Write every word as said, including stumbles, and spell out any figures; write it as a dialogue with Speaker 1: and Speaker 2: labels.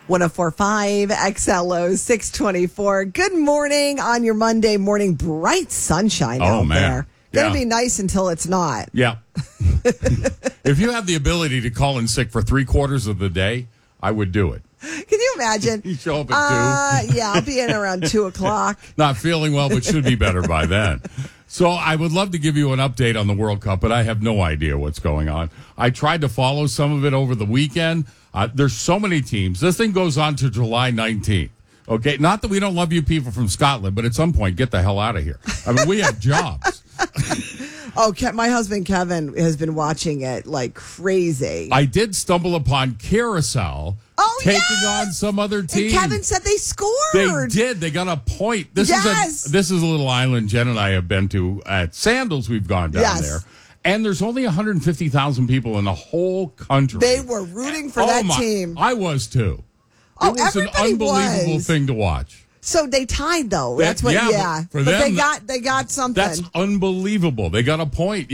Speaker 1: one oh four point five X L O six twenty-four. Good morning on your Monday morning. Bright sunshine
Speaker 2: oh,
Speaker 1: out
Speaker 2: man.
Speaker 1: there. Gonna
Speaker 2: Yeah.
Speaker 1: be nice until it's not.
Speaker 2: Yeah. If you have the ability to call in sick for three quarters of the day, I would do it.
Speaker 1: Can you imagine?
Speaker 2: You show up at
Speaker 1: uh,
Speaker 2: two.
Speaker 1: Yeah, I'll be in around two o'clock.
Speaker 2: Not feeling well, but should be better by then. So I would love to give you an update on the World Cup, but I have no idea what's going on. I tried to follow some of it over the weekend. Uh, there's so many teams. This thing goes on to July nineteenth. Okay, not that we don't love you people from Scotland, but at some point, get the hell out of here. I mean, we have jobs.
Speaker 1: Oh, Ke- my husband Kevin has been watching it like crazy.
Speaker 2: I did stumble upon Carousel
Speaker 1: Oh,
Speaker 2: taking
Speaker 1: yes!
Speaker 2: on some other team.
Speaker 1: And Kevin said they scored.
Speaker 2: They did. They got a point. This
Speaker 1: Yes.
Speaker 2: is a this is a little island Jen and I have been to at Sandals. We've gone down
Speaker 1: Yes.
Speaker 2: there, and there's only one hundred fifty thousand people in the whole country.
Speaker 1: They were rooting for
Speaker 2: Oh,
Speaker 1: that
Speaker 2: my-
Speaker 1: team.
Speaker 2: I was too. It
Speaker 1: Oh,
Speaker 2: was an
Speaker 1: everybody
Speaker 2: unbelievable
Speaker 1: was.
Speaker 2: thing to watch.
Speaker 1: So they tied though.
Speaker 2: That-
Speaker 1: That's what.
Speaker 2: yeah,
Speaker 1: Yeah,
Speaker 2: but for
Speaker 1: but
Speaker 2: them,
Speaker 1: they got they got something.
Speaker 2: That's unbelievable. They got a point.